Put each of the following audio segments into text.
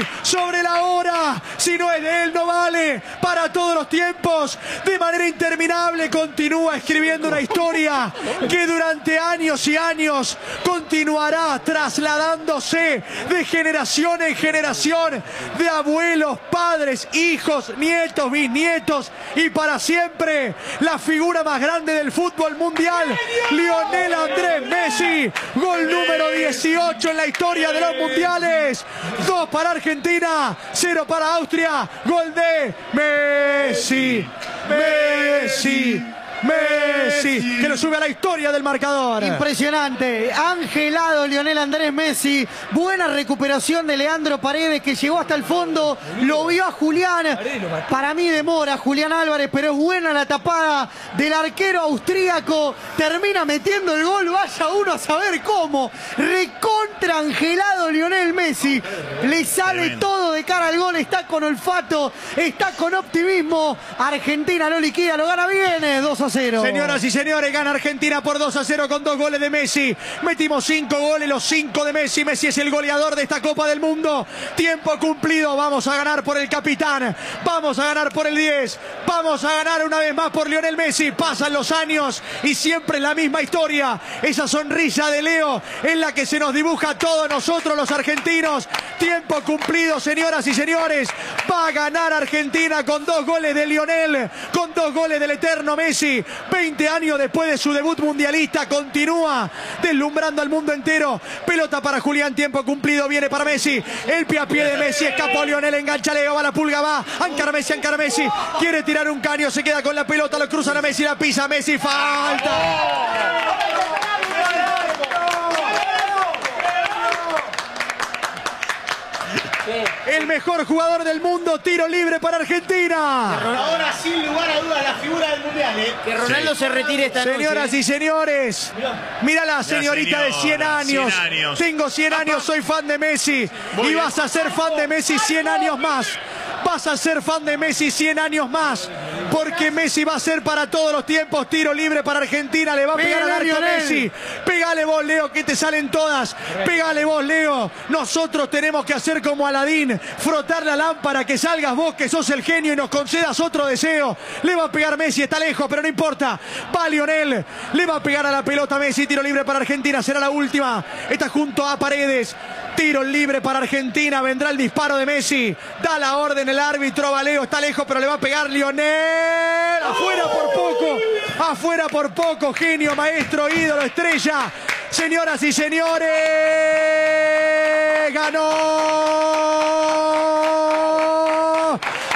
sobre la hora. Si no es de él, no vale. Para todos los tiempos, de manera interminable, continúa escribiendo una historia que durante años y años continuará trasladándose de generación en generación, de abuelos, padres, hijos, nietos, bisnietos, y para siempre la figura más grande del fútbol mundial, Lionel Andrés Messi. Gol número 18 en la historia de los mundiales. 2 para Argentina, 0 para Austria. Gol de Messi. Messi. Messi, que lo sube a la historia del marcador. Impresionante, angelado Lionel Andrés Messi. Buena recuperación de Leandro Paredes, que llegó hasta el fondo, lo vio a Julián. Para mí demora Julián Álvarez, pero es buena la tapada del arquero austríaco. Termina metiendo el gol, vaya uno a saber cómo. Recontra angelado Lionel Messi. Le sale todo de cara al gol, está con olfato, está con optimismo. Argentina lo liquida, lo gana bien, 2-0. Señoras y señores, gana Argentina por 2-0 con 2 goles de Messi. Metimos 5 goles, los 5 de Messi. Messi es el goleador de esta Copa del Mundo. Tiempo cumplido, vamos a ganar por el capitán, vamos a ganar por el 10, vamos a ganar una vez más por Lionel Messi. Pasan los años y siempre la misma historia. Esa sonrisa de Leo en la que se nos dibuja a todos nosotros los argentinos. Tiempo cumplido, señoras y señores. Va a ganar Argentina con 2 goles de Lionel, con 2 goles del eterno Messi. 20 años después de su debut mundialista, continúa deslumbrando al mundo entero. Pelota para Julián, tiempo cumplido, viene para Messi. El pie a pie de Messi, escapó Lionel, engancha Leo, va la pulga, va. Ancara Messi. Quiere tirar un caño, se queda con la pelota, lo cruzan a Messi, la pisa Messi, falta. El mejor jugador del mundo, tiro libre para Argentina. Ahora sin lugar a dudas la figura del mundial, Que Ronaldo se retire esta noche. Señoras y señores, mira la señorita de 100 años. Tengo 100 años, soy fan de Messi. Y vas a ser fan de Messi 100 años más. Vas a ser fan de Messi 100 años más. Porque Messi va a ser para todos los tiempos. Tiro libre para Argentina. Le va a pegar al arco Messi. Pégale vos, Leo, que te salen todas. Pégale vos, Leo. Nosotros tenemos que hacer como Aladín. Frotar la lámpara, que salgas vos, que sos el genio, y nos concedas otro deseo. Le va a pegar Messi. Está lejos, pero no importa. Va Lionel. Le va a pegar a la pelota Messi. Tiro libre para Argentina. Será la última. Está junto a Paredes. Tiro libre para Argentina. Vendrá el disparo de Messi. Da la orden el árbitro. Valeo está lejos, pero le va a pegar Lionel. Afuera por poco. Afuera por poco. Genio, maestro, ídolo, estrella. Señoras y señores, ganó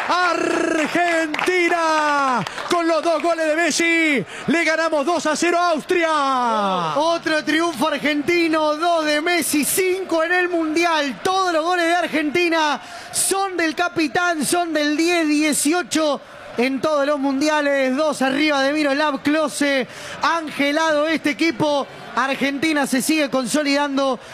Argentina. Con los 2 goles de Messi, le ganamos 2-0 a Austria. Otro triunfo argentino, 2 de Messi, 5 en el Mundial. Todos los goles de Argentina son del capitán, son del 10, 18 en todos los mundiales. 2 arriba de Miroslav Klose. Angelado este equipo. Argentina se sigue consolidando